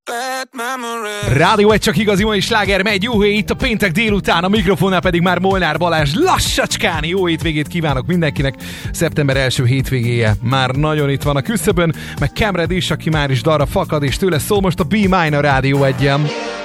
Rádió egy csak igazi mai sláger megy, jó hé, itt a péntek délután, a mikrofonnál pedig már Molnár Balázs. Lassacskán jó hétvégét kívánok mindenkinek. Szeptember első hétvégéje már nagyon itt van a küszöbön, meg Camred is, aki már is dalra fakad, és tőle szól most a Be Mine a Rádió egyen.